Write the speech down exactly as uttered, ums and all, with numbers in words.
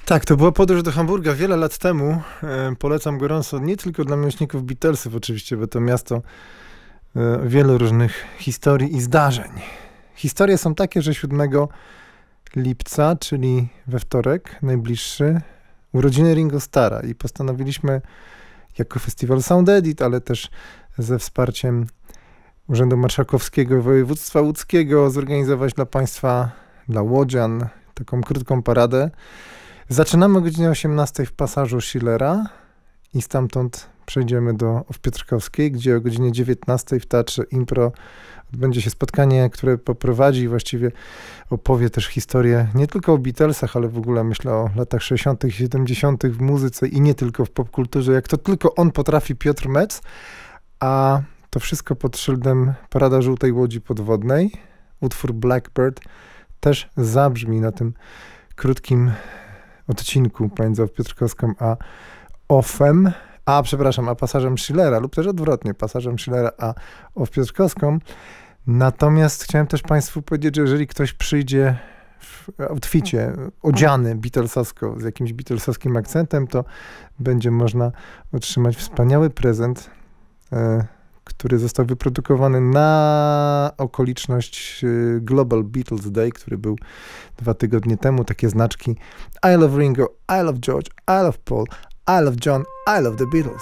Tak, to była podróż do Hamburga wiele lat temu. E, polecam gorąco, nie tylko dla miłośników Beatlesów oczywiście, bo to miasto e, wielu różnych historii i zdarzeń. Historie są takie, że siódmego lipca, czyli we wtorek, najbliższy, urodziny Ringo Starra i postanowiliśmy jako festiwal Sound Edit, ale też ze wsparciem Urzędu Marszałkowskiego Województwa Łódzkiego zorganizować dla państwa, dla łodzian, taką krótką paradę. Zaczynamy o godzinie osiemnastej w pasażu Schillera i stamtąd przejdziemy do w Piotrkowskiej, gdzie o godzinie dziewiętnastej w Teatrze Impro odbędzie się spotkanie, które poprowadzi i właściwie opowie też historię nie tylko o Beatlesach, ale w ogóle myślę o latach sześćdziesiątych i siedemdziesiątych w muzyce i nie tylko w popkulturze, jak to tylko on potrafi, Piotr Metz, a to wszystko pod szyldem Parada Żółtej Łodzi Podwodnej. Utwór Blackbird też zabrzmi na tym krótkim odcinku pomiędzy Piotrkowską a Ofem, a przepraszam, a pasażem Schillera, lub też odwrotnie, pasażem Schillera a Of Piotrkowską. Natomiast chciałem też państwu powiedzieć, że jeżeli ktoś przyjdzie w outficie odziany beatlesowsko, z jakimś beatlesowskim akcentem, to będzie można otrzymać wspaniały prezent, e, który został wyprodukowany na okoliczność Global Beatles Day, który był dwa tygodnie temu. Takie znaczki I love Ringo, I love George, I love Paul, I love John, I love the Beatles.